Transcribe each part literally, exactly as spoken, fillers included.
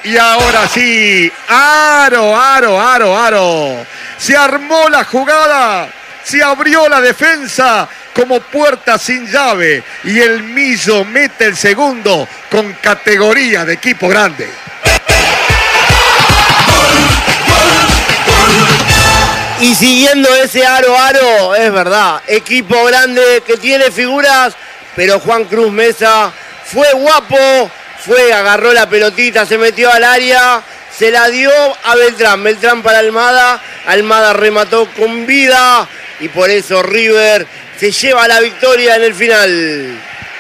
Y ahora sí, aro, aro, aro, aro. Se armó la jugada, se abrió la defensa como puerta sin llave. Y el Millo mete el segundo con categoría de equipo grande. Y siguiendo ese aro, aro, es verdad, equipo grande que tiene figuras, pero Juan Cruz Mesa fue guapo, fue, agarró la pelotita, se metió al área, se la dio a Beltrán, Beltrán para Almada, Almada remató con vida y por eso River se lleva la victoria en el final.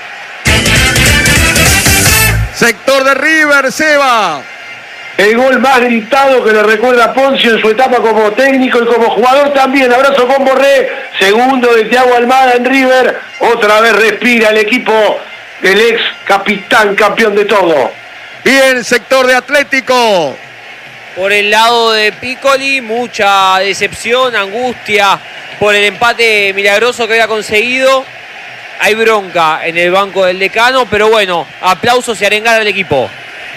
Sector de River, Seba. El gol más gritado que le recuerda a Poncio en su etapa como técnico y como jugador también. Abrazo con Borré, segundo de Thiago Almada en River. Otra vez respira el equipo del ex capitán, campeón de todo. Bien, sector de Atlético. Por el lado de Piccoli, mucha decepción, angustia por el empate milagroso que había conseguido. Hay bronca en el banco del decano, pero bueno, aplausos y arengar al equipo.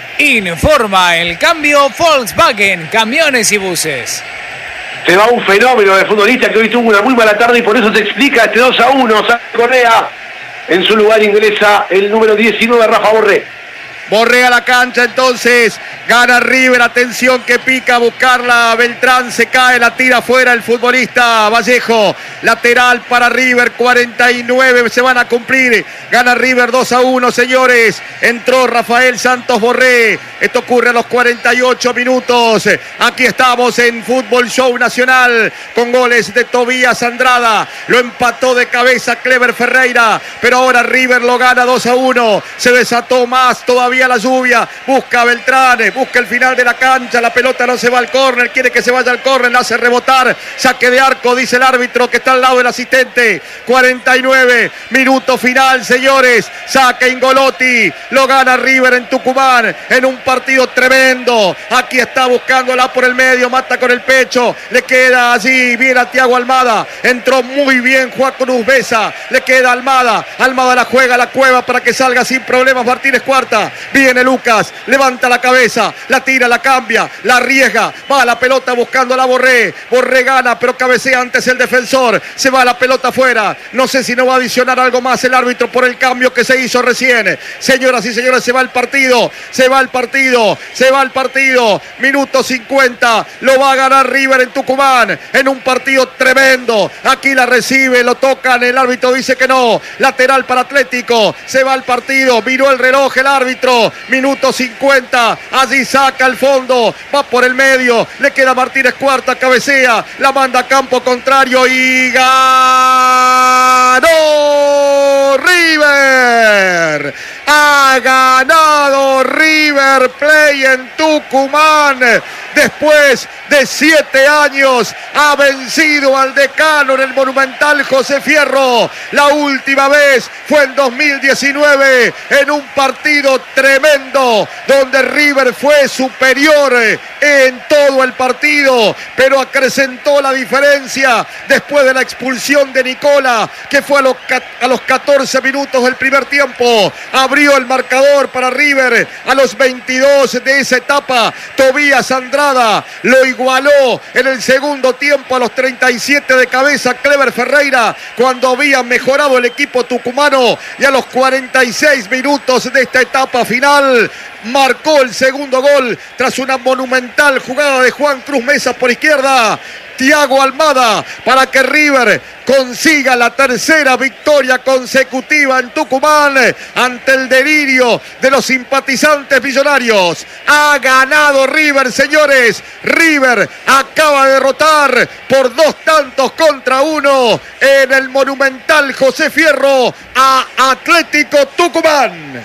Informa el cambio Volkswagen, camiones y buses. Se va un fenómeno de futbolista que hoy tuvo una muy mala tarde y por eso se explica este dos a uno. Sale Correa, en su lugar ingresa el número diecinueve, Rafa Borré. Borré a la cancha entonces, gana River, atención que pica a buscarla, Beltrán se cae, la tira fuera el futbolista Vallejo, lateral para River, cuarenta y nueve se van a cumplir, gana River dos a uno, señores, entró Rafael Santos Borré, esto ocurre a los cuarenta y ocho minutos, aquí estamos en Fútbol Show Nacional, con goles de Tobías Andrada, lo empató de cabeza Clever Ferreira, pero ahora River lo gana dos a uno, se desató más todavía la lluvia, busca a Beltrán, busca el final de la cancha, la pelota no se va al córner, quiere que se vaya al córner, la hace rebotar, saque de arco, dice el árbitro que está al lado del asistente, cuarenta y nueve, minuto final, señores, saca Ingolotti, lo gana River en Tucumán, en un partido tremendo, aquí está buscándola por el medio, mata con el pecho, le queda allí, viene a Thiago Almada, entró muy bien Juan Cruz Mesa, le queda Almada, Almada la juega a la cueva para que salga sin problemas Martínez Cuarta, viene Lucas, levanta la cabeza, la tira, la cambia, la arriesga, va la pelota buscando a la Borré, Borré gana, pero cabecea antes el defensor, se va la pelota afuera, no sé si no va a adicionar algo más el árbitro por el cambio que se hizo recién, señoras y señores, se va el partido, se va el partido, se va el partido, minuto cincuenta, lo va a ganar River en Tucumán, en un partido tremendo, aquí la recibe, lo tocan, el árbitro dice que no, lateral para Atlético, se va el partido, miró el reloj el árbitro, minuto cincuenta, allí saca al fondo, va por el medio, le queda Martínez Cuarta, cabecea, la manda a campo contrario y ganó River, ha ganado River Play en Tucumán, después de siete años, ha vencido al decano en el Monumental José Fierro, la última vez fue en dos mil diecinueve, en un partido tremendo, donde River fue superior en todo el partido, pero acrecentó la diferencia después de la expulsión de Nicola, que fue a los, a los catorce minutos del primer tiempo, abrió el marcador para River a los veintidós de esa etapa, Tobías Andrada lo igualó en el segundo tiempo a los treinta y siete de cabeza Clever Ferreira, cuando había mejorado el equipo tucumano, y a los cuarenta y seis minutos de esta etapa final marcó el segundo gol tras una monumental jugada de Juan Cruz Mesa por izquierda, Thiago Almada, para que River consiga la tercera victoria consecutiva en Tucumán ante el delirio de los simpatizantes millonarios. Ha ganado River, señores. River acaba de derrotar por dos tantos contra uno en el Monumental José Fierro a Atlético Tucumán.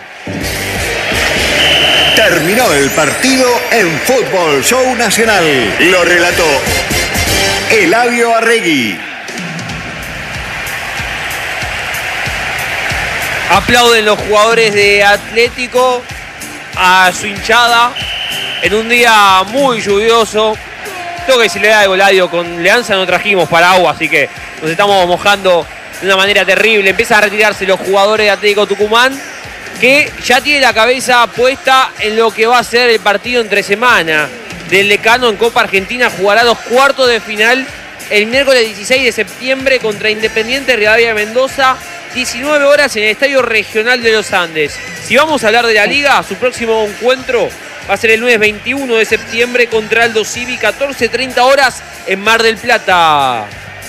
Terminó el partido en Fútbol Show Nacional. Lo relató Eladio Arregui. Aplauden los jugadores de Atlético a su hinchada en un día muy lluvioso. Tengo que decirle algo, Eladio, con Leanza no trajimos paraguas, así que nos estamos mojando de una manera terrible. Empiezan a retirarse los jugadores de Atlético Tucumán, que ya tiene la cabeza puesta en lo que va a ser el partido entre semana del Decano en Copa Argentina. Jugará los cuartos de final el miércoles dieciséis de septiembre contra Independiente Rivadavia de Mendoza, diecinueve horas en el Estadio Regional de los Andes. Si vamos a hablar de la Liga, su próximo encuentro va a ser el lunes veintiuno de septiembre contra Aldo Civi, catorce treinta horas en Mar del Plata.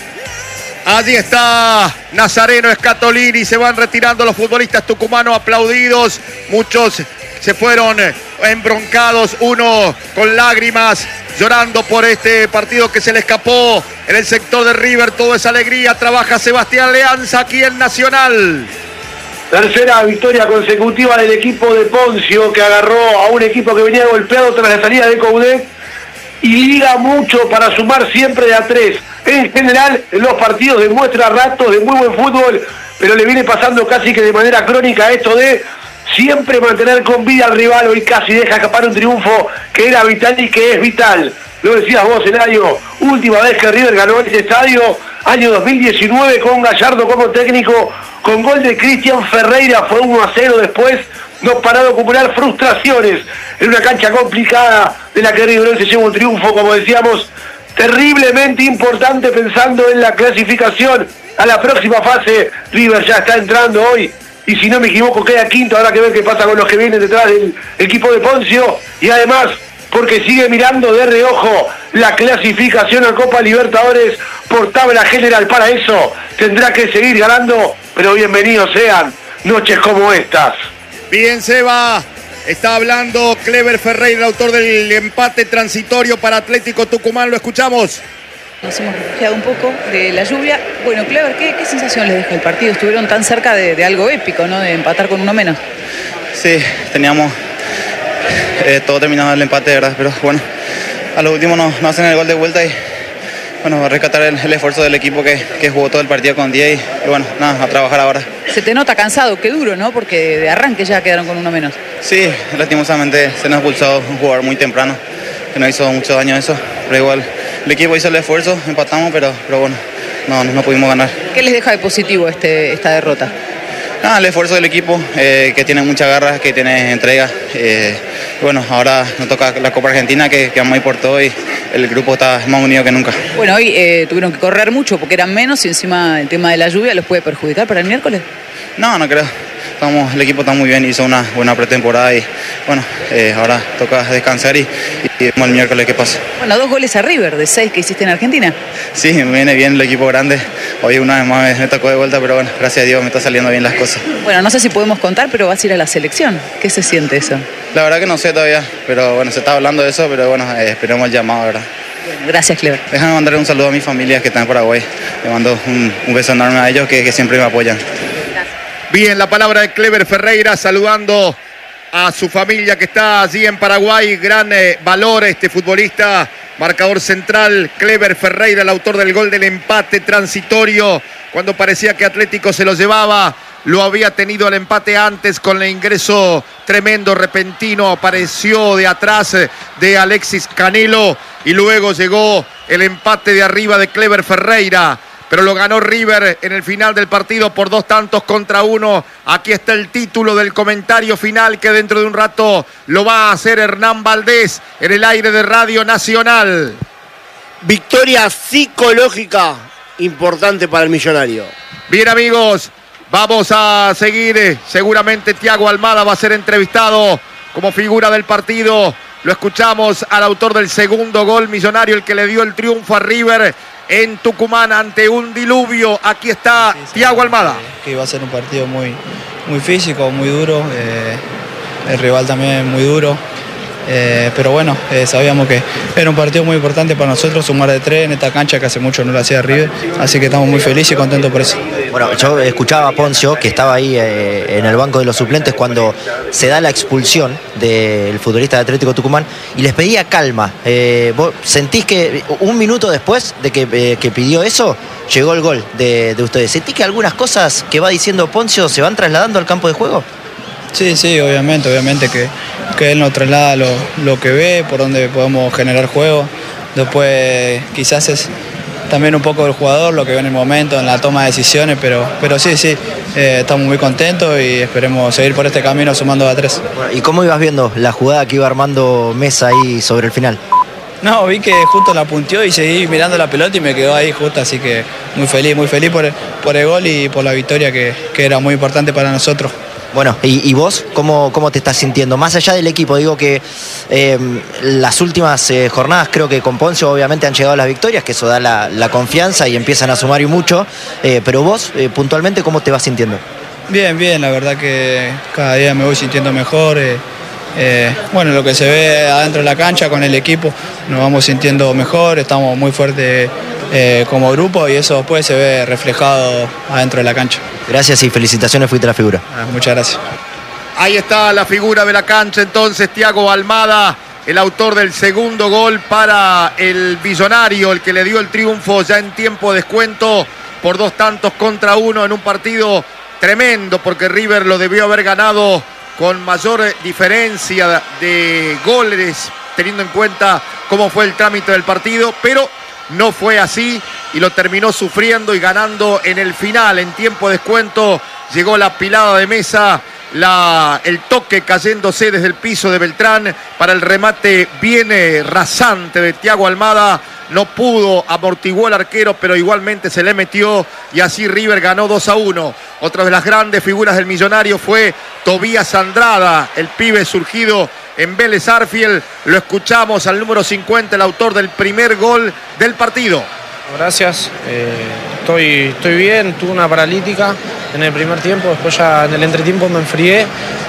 Allí está Nazareno Escatolini, se van retirando los futbolistas tucumanos aplaudidos, muchos se fueron embroncados, uno con lágrimas, llorando por este partido que se le escapó en el sector de River. Todo es alegría, trabaja Sebastián Leanza aquí en Nacional. Tercera victoria consecutiva del equipo de Poncio, que agarró a un equipo que venía golpeado tras la salida de Coudet y liga mucho para sumar siempre de a tres. En general, en los partidos demuestra ratos de muy buen fútbol, pero le viene pasando casi que de manera crónica esto de siempre mantener con vida al rival. Hoy casi deja escapar un triunfo que era vital y que es vital. Lo decías vos, Eladio, última vez que River ganó este estadio, año dos mil diecinueve, con Gallardo como técnico, con gol de Cristian Ferreira, fue uno a cero después. No paró de acumular frustraciones en una cancha complicada de la que River se lleva un triunfo, como decíamos, terriblemente importante pensando en la clasificación a la próxima fase. River ya está entrando hoy y si no me equivoco queda quinto. Habrá que ver qué pasa con los que vienen detrás del equipo de Poncio, y además porque sigue mirando de reojo la clasificación a Copa Libertadores por tabla general. Para eso tendrá que seguir ganando, pero bienvenidos sean noches como estas. Bien, Seba, está hablando Clever Ferreira, el autor del empate transitorio para Atlético Tucumán. Lo escuchamos. Nos hemos refugiado un poco de la lluvia. Bueno, Clever, ¿qué, qué sensación les deja el partido? Estuvieron tan cerca de, de algo épico, ¿no? De empatar con uno menos. Sí, teníamos eh, todo terminado el empate, de verdad, pero bueno, a lo último nos, nos hacen el gol de vuelta y bueno, a rescatar el, el esfuerzo del equipo que, que jugó todo el partido con diez y, y bueno, nada, a trabajar ahora. Se te nota cansado, qué duro, ¿no? Porque de arranque ya quedaron con uno menos. Sí, lastimosamente se nos expulsó un jugador muy temprano, que nos hizo mucho daño eso, pero igual el equipo hizo el esfuerzo, empatamos, pero, pero bueno, no, no pudimos ganar. ¿Qué les deja de positivo este, esta derrota? Ah, el esfuerzo del equipo, eh, que tiene mucha garra, que tiene entrega. Eh, bueno, ahora nos toca la Copa Argentina, que, que vamos a ir por todo y el grupo está más unido que nunca. Bueno, hoy eh, tuvieron que correr mucho porque eran menos y encima el tema de la lluvia los puede perjudicar para el miércoles. No, no creo. Estamos, el equipo está muy bien, hizo una buena pretemporada y bueno, eh, ahora toca descansar y, y vemos el miércoles qué pasa. Bueno, dos goles a River de seis que hiciste en Argentina. Sí, me viene bien el equipo grande. Hoy una vez más me tocó de vuelta, pero bueno, gracias a Dios me está saliendo bien las cosas. Bueno, no sé si podemos contar, pero vas a ir a la selección. ¿Qué se siente eso? La verdad que no sé todavía, pero bueno, se está hablando de eso, pero bueno, eh, esperemos el llamado, ¿verdad? Bueno, gracias, Clever. Déjame mandarle un saludo a mi familia que está en Paraguay. Le mando un, un beso enorme a ellos que, que siempre me apoyan. Bien, la palabra de Clever Ferreira saludando a su familia que está allí en Paraguay. Gran eh, valor este futbolista, marcador central, Clever Ferreira, el autor del gol del empate transitorio. Cuando parecía que Atlético se lo llevaba, lo había tenido el empate antes con el ingreso tremendo, repentino. Apareció de atrás de Alexis Canelo y luego llegó el empate de arriba de Clever Ferreira. Pero lo ganó River en el final del partido por dos tantos contra uno. Aquí está el título del comentario final que dentro de un rato lo va a hacer Hernán Valdés en el aire de Radio Nacional. Victoria psicológica importante para el millonario. Bien, amigos, vamos a seguir. Seguramente Thiago Almada va a ser entrevistado como figura del partido. Lo escuchamos al autor del segundo gol millonario, el que le dio el triunfo a River en Tucumán ante un diluvio. Aquí está sí, sí, Thiago Almada. Que iba a ser un partido muy, muy físico, muy duro. Eh, el rival también muy duro. Eh, pero bueno, eh, sabíamos que era un partido muy importante para nosotros, sumar de tres en esta cancha que hace mucho no lo hacía River, así que estamos muy felices y contentos por eso. Bueno, yo escuchaba a Poncio, que estaba ahí eh, en el banco de los suplentes cuando se da la expulsión del futbolista de Atlético Tucumán y les pedía calma. Eh, ¿Vos sentís que un minuto después de que, eh, que pidió eso, llegó el gol de, de ustedes? ¿Sentís que algunas cosas que va diciendo Poncio se van trasladando al campo de juego? Sí, sí, obviamente, obviamente que, que él nos traslada lo, lo que ve, por donde podemos generar juego. Después quizás es también un poco del jugador, lo que ve en el momento, en la toma de decisiones, pero, pero sí, sí, eh, estamos muy contentos y esperemos seguir por este camino sumando a tres. ¿Y cómo ibas viendo la jugada que iba armando Mesa ahí sobre el final? No, vi que justo la punteó y seguí mirando la pelota y me quedó ahí justo, así que muy feliz, muy feliz por el, por el gol y por la victoria que, que era muy importante para nosotros. Bueno, ¿y, y vos cómo, cómo te estás sintiendo? Más allá del equipo, digo que eh, las últimas eh, jornadas creo que con Poncio obviamente han llegado las victorias, que eso da la, la confianza y empiezan a sumar y mucho, eh, pero vos eh, puntualmente, ¿cómo te vas sintiendo? Bien, bien, la verdad que cada día me voy sintiendo mejor. Eh, eh, bueno, lo que se ve adentro de la cancha con el equipo, nos vamos sintiendo mejor, estamos muy fuertes eh, como grupo y eso después se ve reflejado adentro de la cancha. Gracias y felicitaciones, fuiste la figura. Ah, muchas gracias. Ahí está la figura de la cancha entonces, Thiago Almada, el autor del segundo gol para el Billonario, el que le dio el triunfo ya en tiempo de descuento por dos tantos contra uno en un partido tremendo, porque River lo debió haber ganado con mayor diferencia de goles, teniendo en cuenta cómo fue el trámite del partido, pero no fue así y lo terminó sufriendo y ganando en el final. En tiempo de descuento llegó la pilada de Mesa, la, el toque cayéndose desde el piso de Beltrán para el remate bien rasante de Thiago Almada. No pudo, amortiguó el arquero, pero igualmente se le metió y así River ganó dos a uno. Otra de las grandes figuras del Millonario fue Tobías Andrada, el pibe surgido en Vélez Arfield. Lo escuchamos al número cincuenta, el autor del primer gol del partido. Gracias, eh, estoy, estoy bien, tuve una paralítica en el primer tiempo, después ya en el entretiempo me enfrié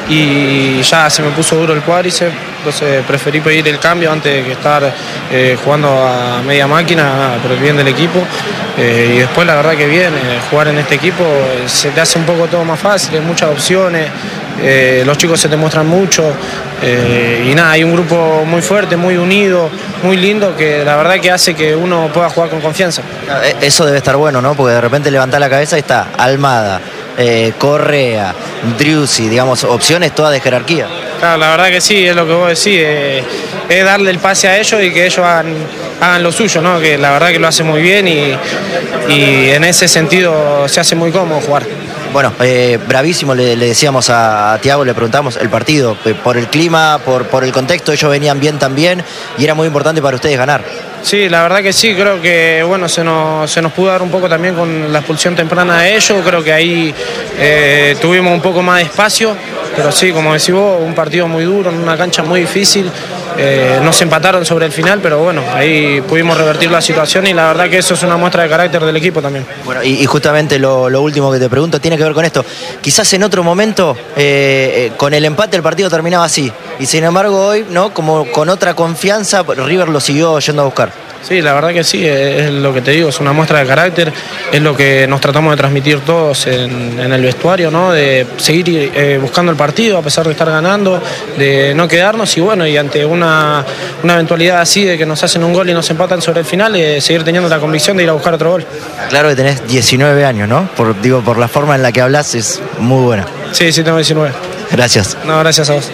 y ya se me puso duro el cuádriceps, entonces preferí pedir el cambio antes que estar eh, jugando a media máquina por el bien del equipo eh, y después la verdad que bien, eh, jugar en este equipo eh, se te hace un poco todo más fácil, hay muchas opciones, eh, los chicos se te muestran mucho eh, y nada, hay un grupo muy fuerte, muy unido, muy lindo que la verdad que hace que uno pueda jugar con confianza. Eso debe estar bueno, ¿no? Porque de repente levantás la cabeza y está Almada, eh, Correa, Driussi, digamos, opciones todas de jerarquía. Claro, la verdad que sí, es lo que vos decís, eh, es darle el pase a ellos y que ellos hagan, hagan lo suyo, ¿no? Que la verdad que lo hacen muy bien y, y en ese sentido se hace muy cómodo jugar. Bueno, eh, bravísimo, le, le decíamos a, a Thiago, le preguntamos el partido, eh, por el clima, por, por el contexto, ellos venían bien también y era muy importante para ustedes ganar. Sí, la verdad que sí, creo que bueno, se nos, se nos pudo dar un poco también con la expulsión temprana de ellos, creo que ahí eh, tuvimos un poco más de espacio, pero sí, como decís vos, un partido muy duro, en una cancha muy difícil, eh, nos empataron sobre el final, pero bueno, ahí pudimos revertir la situación y la verdad que eso es una muestra de carácter del equipo también. Bueno, y, y justamente lo, lo último que te pregunto tiene que ver con esto, quizás en otro momento, eh, eh, con el empate el partido terminaba así, y sin embargo hoy, ¿no? Como con otra confianza, River lo siguió yendo a buscar. Sí, la verdad que sí, es lo que te digo, es una muestra de carácter, es lo que nos tratamos de transmitir todos en, en el vestuario, ¿no? De seguir eh, buscando el partido a pesar de estar ganando, de no quedarnos y bueno, y ante una, una eventualidad así de que nos hacen un gol y nos empatan sobre el final, eh, seguir teniendo la convicción de ir a buscar otro gol. Claro que tenés diecinueve años, ¿no? Por, digo, por la forma en la que hablas es muy buena. Sí, sí, tengo diecinueve. Gracias. No, gracias a vos.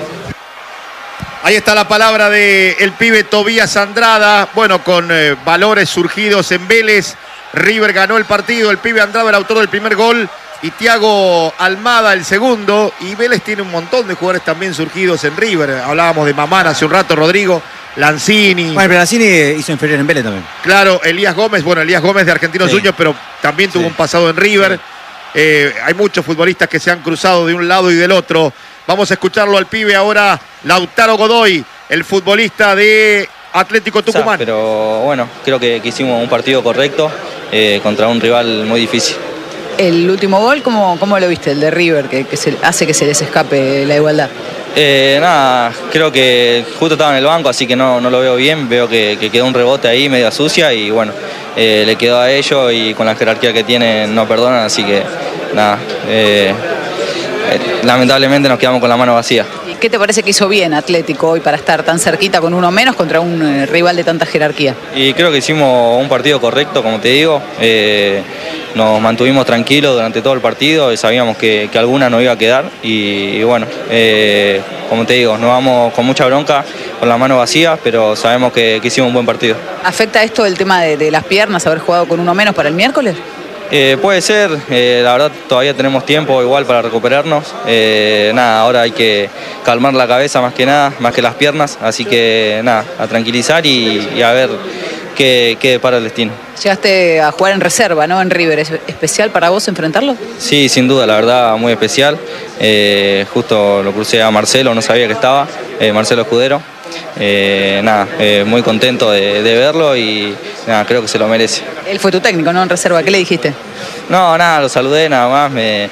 Ahí está la palabra del pibe Tobías Andrada, bueno, con eh, valores surgidos en Vélez. River ganó el partido, el pibe Andrada el autor del primer gol y Thiago Almada el segundo. Y Vélez tiene un montón de jugadores también surgidos en River. Hablábamos de Mamán hace un rato, Rodrigo, Lanzini. Bueno, pero Lanzini hizo inferior en Vélez también. Claro, Elías Gómez, bueno, Elías Gómez de Argentinos Sí. Juniors, pero también tuvo Sí. un pasado en River. Sí. Eh, hay muchos futbolistas que se han cruzado de un lado y del otro. Vamos a escucharlo al pibe ahora, Lautaro Godoy, el futbolista de Atlético Tucumán. O sea, pero bueno, creo que, que hicimos un partido correcto eh, contra un rival muy difícil. El último gol, ¿cómo, cómo lo viste? El de River, que, que se, hace que se les escape la igualdad. Eh, nada, creo que justo estaba en el banco, así que no, no lo veo bien. Veo que, que quedó un rebote ahí, media sucia, y bueno, eh, le quedó a ellos y con la jerarquía que tienen no perdonan, así que nada, eh, eh, lamentablemente nos quedamos con la mano vacía. ¿Qué te parece que hizo bien Atlético hoy para estar tan cerquita con uno menos contra un eh, rival de tanta jerarquía? Y creo que hicimos un partido correcto, como te digo. Eh, nos mantuvimos tranquilos durante todo el partido, sabíamos que, que alguna nos iba a quedar y, y bueno, eh, como te digo, nos vamos con mucha bronca, con las manos vacías, pero sabemos que, que hicimos un buen partido. ¿Afecta esto el tema de, de las piernas, haber jugado con uno menos para el miércoles? Eh, puede ser, eh, la verdad todavía tenemos tiempo igual para recuperarnos. Eh, nada, ahora hay que calmar la cabeza más que nada, más que las piernas, así que nada, a tranquilizar y, y a ver qué, qué depara el destino. Llegaste a jugar en reserva, ¿no? En River. ¿Es especial para vos enfrentarlo? Sí, sin duda, la verdad, muy especial. Eh, justo lo crucé a Marcelo, no sabía que estaba, eh, Marcelo Escudero. Eh, nada, eh, muy contento de, de verlo y nada, creo que se lo merece. Él fue tu técnico, ¿no? En reserva, ¿qué le dijiste? No, nada, lo saludé nada más, me,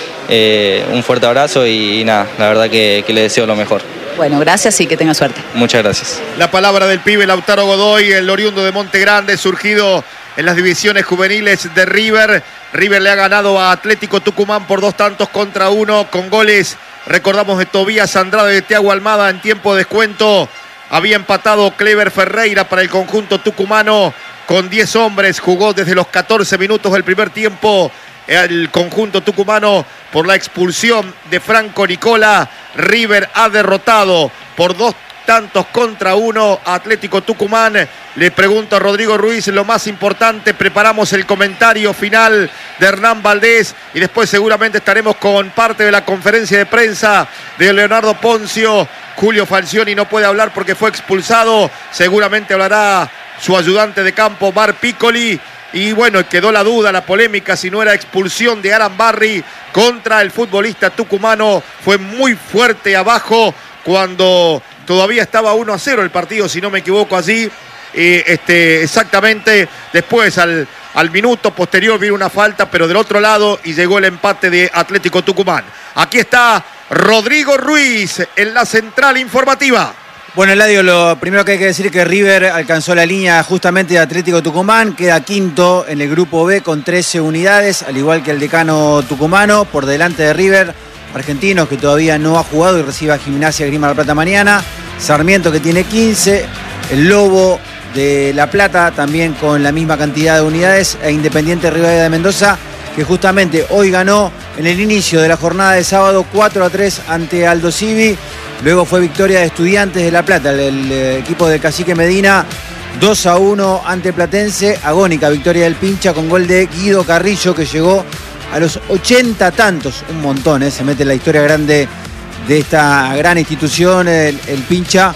eh, un fuerte abrazo y, y nada, la verdad que, que le deseo lo mejor. Bueno, gracias y que tenga suerte. Muchas gracias. La palabra del pibe Lautaro Godoy, el oriundo de Monte Grande, surgido en las divisiones juveniles de River. River le ha ganado a Atlético Tucumán por dos tantos contra uno, con goles, recordamos, de Tobías Andrade y de Thiago Almada en tiempo de descuento. Había empatado Clever Ferreira para el conjunto tucumano con diez hombres. Jugó desde los catorce minutos del primer tiempo el conjunto tucumano por la expulsión de Franco Nicola. River ha derrotado por dos tantos contra uno a Atlético Tucumán. Le pregunto a Rodrigo Ruiz lo más importante. Preparamos el comentario final de Hernán Valdés y después seguramente estaremos con parte de la conferencia de prensa de Leonardo Poncio. Julio Falcioni no puede hablar porque fue expulsado. Seguramente hablará su ayudante de campo, Mar Piccoli. Y bueno, quedó la duda, la polémica, si no era expulsión de Aran Barry contra el futbolista tucumano. Fue muy fuerte abajo cuando todavía estaba uno a cero el partido, si no me equivoco allí. Eh, este, exactamente después, al, al minuto posterior, vino una falta, pero del otro lado, y llegó el empate de Atlético Tucumán. Aquí está Rodrigo Ruiz en la central informativa. Bueno, Eladio, lo primero que hay que decir es que River alcanzó la línea justamente de Atlético Tucumán, queda quinto en el grupo B con trece unidades, al igual que el decano tucumano, por delante de River, Argentinos, que todavía no ha jugado y recibe a Gimnasia Grima La Plata mañana, Sarmiento, que tiene quince, el Lobo de La Plata también con la misma cantidad de unidades, e Independiente Rivadavia de Mendoza, que justamente hoy ganó en el inicio de la jornada de sábado cuatro a tres ante Aldo Civi. Luego fue victoria de Estudiantes de La Plata, el, el equipo del Cacique Medina, dos a uno ante Platense. Agónica victoria del Pincha con gol de Guido Carrillo, que llegó a los ochenta tantos, un montón, ¿eh? Se mete en la historia grande de esta gran institución, el, el Pincha.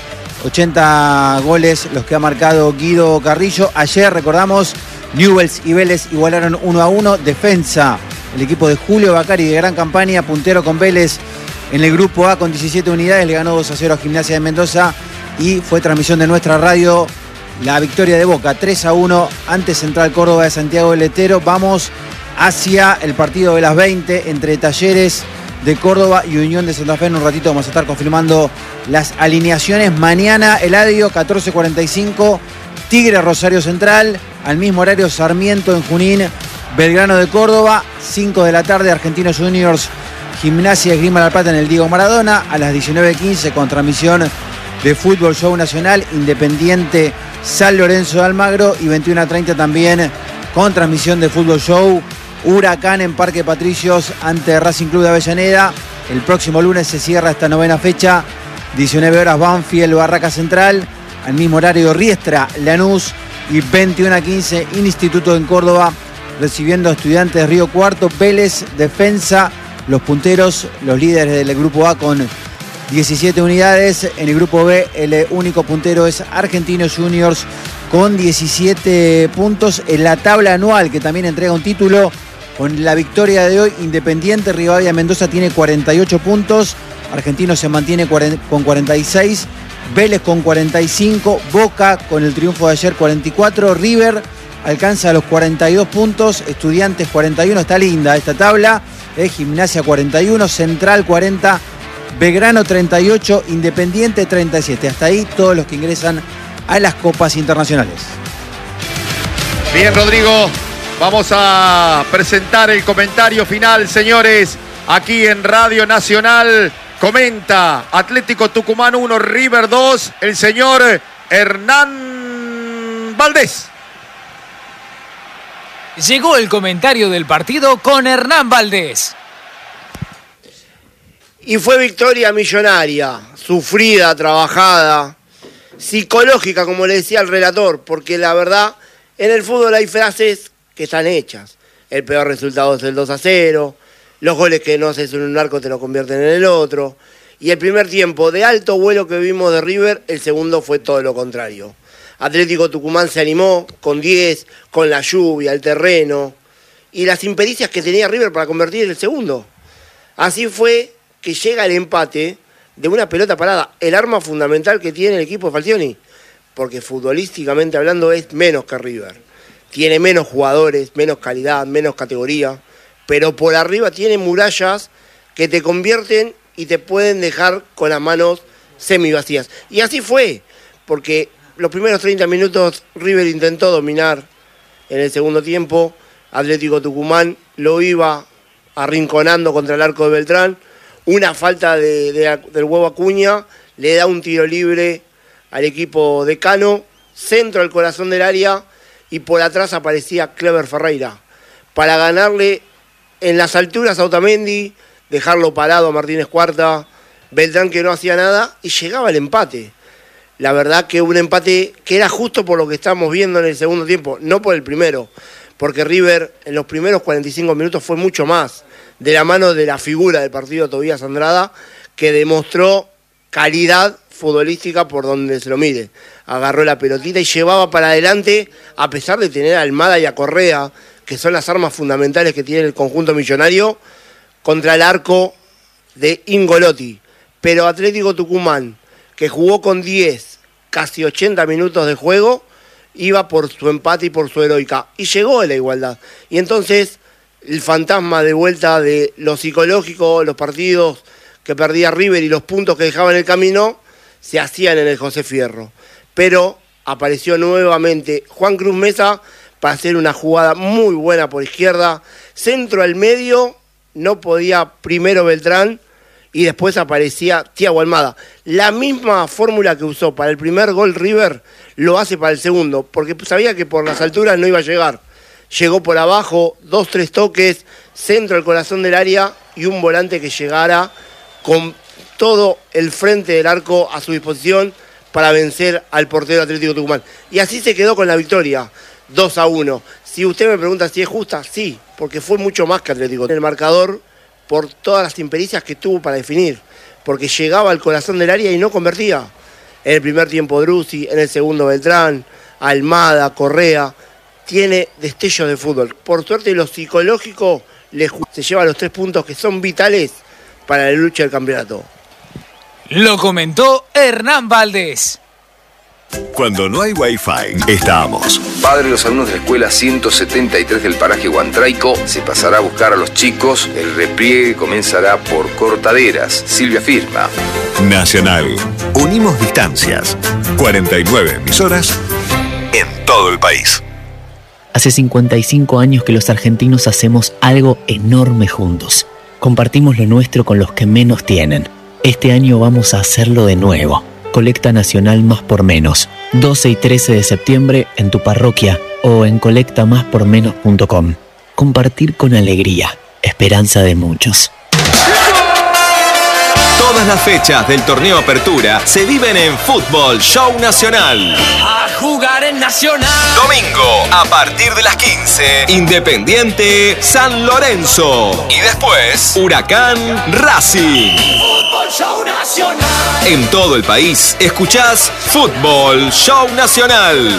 ochenta goles los que ha marcado Guido Carrillo. Ayer, recordamos, Newell's y Vélez igualaron uno a uno. Defensa, el equipo de Julio Bacari, de gran campaña, puntero con Vélez en el grupo A con diecisiete unidades, le ganó dos a cero a Gimnasia de Mendoza y fue transmisión de nuestra radio la victoria de Boca tres a uno ante Central Córdoba de Santiago del Estero. Vamos hacia el partido de las veinte entre Talleres de Córdoba y Unión de Santa Fe. En un ratito vamos a estar confirmando las alineaciones. Mañana, Eladio, catorce cuarenta y cinco, Tigre Rosario Central, al mismo horario Sarmiento en Junín, Belgrano de Córdoba, cinco de la tarde, Argentinos Juniors Gimnasia Esgrima La Plata en el Diego Maradona, a las diecinueve quince con transmisión de Fútbol Show Nacional, Independiente San Lorenzo de Almagro, y veintiuno a treinta también con transmisión de Fútbol Show, Huracán en Parque Patricios ante Racing Club de Avellaneda. El próximo lunes se cierra esta novena fecha, diecinueve horas Banfield Barraca Central, al mismo horario Riestra Lanús, y veintiuno a quince Instituto en Córdoba recibiendo a Estudiantes de Río Cuarto. Vélez, Defensa, los punteros, los líderes del grupo A con diecisiete unidades. En el grupo B el único puntero es Argentinos Juniors con diecisiete puntos. En la tabla anual, que también entrega un título, con la victoria de hoy, Independiente Rivadavia Mendoza tiene cuarenta y ocho puntos, Argentinos se mantiene con cuarenta y seis, Vélez con cuarenta y cinco, Boca con el triunfo de ayer cuarenta y cuatro, River alcanza los cuarenta y dos puntos, Estudiantes cuarenta y uno, está linda esta tabla, eh, Gimnasia cuarenta y uno, Central cuarenta, Belgrano treinta y ocho, Independiente treinta y siete. Hasta ahí todos los que ingresan a las copas internacionales. Bien, Rodrigo, vamos a presentar el comentario final, señores, aquí en Radio Nacional. Comenta Atlético Tucumán uno, River dos, el señor Hernán Valdés. Llegó el comentario del partido con Hernán Valdés. Y fue victoria millonaria, sufrida, trabajada, psicológica, como le decía el relator, porque la verdad, en el fútbol hay frases que están hechas. El peor resultado es el dos a cero, los goles que no haces en un arco te lo convierten en el otro. Y el primer tiempo de alto vuelo que vimos de River, el segundo fue todo lo contrario. Atlético Tucumán se animó con diez, con la lluvia, el terreno y las impericias que tenía River para convertir el segundo. Así fue que llega el empate de una pelota parada, el arma fundamental que tiene el equipo de Falcioni, porque futbolísticamente hablando es menos que River. Tiene menos jugadores, menos calidad, menos categoría, pero por arriba tiene murallas que te convierten y te pueden dejar con las manos semi vacías. Y así fue, porque los primeros treinta minutos River intentó dominar en el segundo tiempo. Atlético Tucumán lo iba arrinconando contra el arco de Beltrán. Una falta de, de, del huevo Acuña le da un tiro libre al equipo de Cano, centro al corazón del área y por atrás aparecía Clever Ferreira para ganarle en las alturas a Otamendi, dejarlo parado a Martínez Cuarta, Beltrán que no hacía nada y llegaba el empate. La verdad que un empate que era justo por lo que estamos viendo en el segundo tiempo, no por el primero, porque River en los primeros cuarenta y cinco minutos fue mucho más, de la mano de la figura del partido Tobías Andrada, que demostró calidad futbolística por donde se lo mire. Agarró la pelotita y llevaba para adelante, a pesar de tener a Almada y a Correa, que son las armas fundamentales que tiene el conjunto millonario, contra el arco de Ingolotti. Pero Atlético Tucumán, que jugó con diez, casi ochenta minutos de juego, iba por su empate y por su heroica. Y llegó a la igualdad. Y entonces el fantasma de vuelta de lo psicológico, los partidos que perdía River y los puntos que dejaba en el camino, se hacían en el José Fierro. Pero apareció nuevamente Juan Cruz Mesa para hacer una jugada muy buena por izquierda. Centro al medio, no podía primero Beltrán, y después aparecía Thiago Almada. La misma fórmula que usó para el primer gol River, lo hace para el segundo, porque sabía que por las alturas no iba a llegar. Llegó por abajo, dos, tres toques, centro al corazón del área y un volante que llegara con todo el frente del arco a su disposición para vencer al portero Atlético Tucumán. Y así se quedó con la victoria, dos a uno. Si usted me pregunta si es justa, sí, porque fue mucho más que Atlético. El marcador por todas las impericias que tuvo para definir, porque llegaba al corazón del área y no convertía. En el primer tiempo Druzzi, en el segundo Beltrán, Almada, Correa, tiene destellos de fútbol. Por suerte lo psicológico le se lleva los tres puntos que son vitales para la lucha del campeonato. Lo comentó Hernán Valdés. Cuando no hay Wi-Fi, estamos. Padre de los alumnos de la escuela ciento setenta y tres del paraje Huantraico se pasará a buscar a los chicos. El repliegue comenzará por Cortaderas. Silvia firma. Nacional. Unimos distancias. cuarenta y nueve emisoras en todo el país. Hace cincuenta y cinco años que los argentinos hacemos algo enorme juntos. Compartimos lo nuestro con los que menos tienen. Este año vamos a hacerlo de nuevo. Colecta Nacional Más por Menos. doce y trece de septiembre en tu parroquia o en colecta más por menos punto com. Compartir con alegría. Esperanza de muchos. Todas las fechas del torneo Apertura se viven en Fútbol Show Nacional. A jugar en Nacional. Domingo, a partir de las quince, Independiente San Lorenzo. Y después, Huracán Racing. Fútbol Show Nacional. En todo el país, escuchás Fútbol Show Nacional.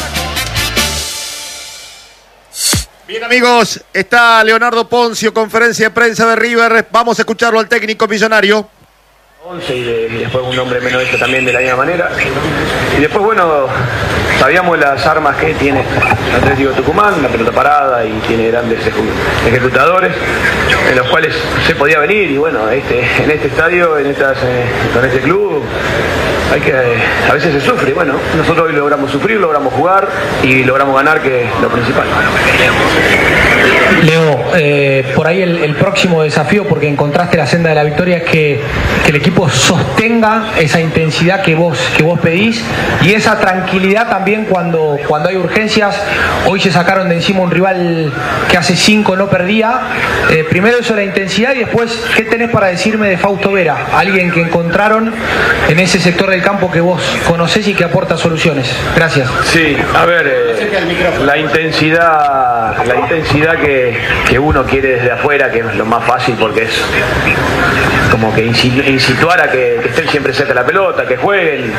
Bien, amigos, está Leonardo Poncio, conferencia de prensa de River. Vamos a escucharlo al técnico millonario. once y, de, y después un hombre menos hecho también de la misma manera. Y después, bueno, sabíamos las armas que tiene Atlético Tucumán, la pelota parada, y tiene grandes ejecutadores, en los cuales se podía venir. Y bueno, este, en este estadio, en estas, eh, con este club, hay que, a veces se sufre, y bueno, nosotros hoy logramos sufrir, logramos jugar y logramos ganar, que es lo principal. Leo, eh, por ahí el, el próximo desafío, porque encontraste la senda de la victoria, es que, que el equipo sostenga esa intensidad que vos, que vos pedís y esa tranquilidad también cuando, cuando hay urgencias. Hoy se sacaron de encima un rival que hace cinco no perdía. Eh, primero eso, la intensidad, y después, ¿qué tenés para decirme de Fausto Vera? Alguien que encontraron en ese sector del campo que vos conocés y que aporta soluciones. Gracias. Sí, a ver, eh, la intensidad, la intensidad que, que uno quiere desde afuera, que es lo más fácil porque es como que incituar a que, que estén siempre cerca de la pelota, que jueguen.